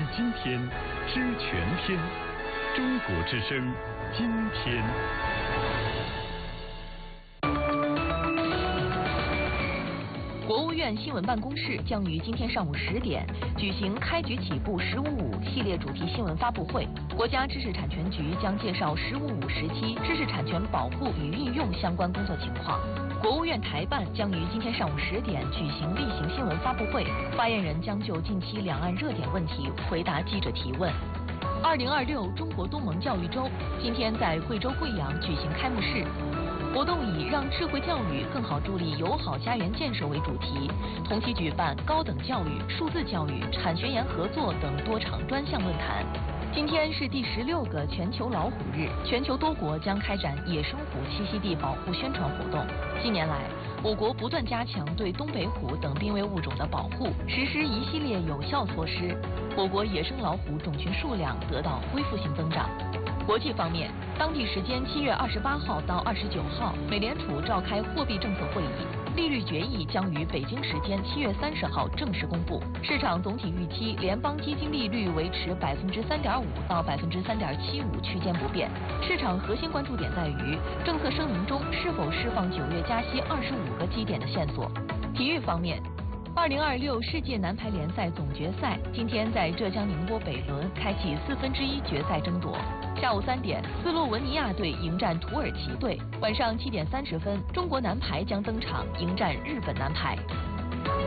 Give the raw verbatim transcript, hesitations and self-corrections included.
今天，知全天。中国之声，今天。 国务院新闻办公室将于今天上午十点举行“开局起步十五五”系列主题新闻发布会。国家知识产权局将介绍“十五五”时期知识产权保护与运用相关工作情况。国务院台办将于今天上午十点举行例行新闻发布会，发言人将就近期两岸热点问题回答记者提问。二零二六中国东盟教育周今天在贵州贵阳举行开幕式。活动以让智慧教育更好助力友好家园建设为主题，同期举办高等教育、数字教育、产学研合作等多场专项论坛。今天是第十六个全球老虎日，全球多国将开展野生虎栖息地保护宣传活动。近年来，我国不断加强对东北虎等濒危物种的保护，实施一系列有效措施，我国野生老虎种群数量得到恢复性增长。国际方面，当地时间七月二十八号到二十九号，美联储召开货币政策会议，利率决议将于北京时间七月三十号正式公布。市场总体预期联邦基金利率维持百分之三点五到百分之三点七五区间不变。市场核心关注点在于政策声明中是否释放九月加息二十五个基点的线索。体育方面，二零二六世界男排联赛总决赛今天在浙江宁波北仑开启四分之一决赛争夺。下午三点，斯洛文尼亚队迎战土耳其队。晚上七点三十分，中国男排将登场迎战日本男排。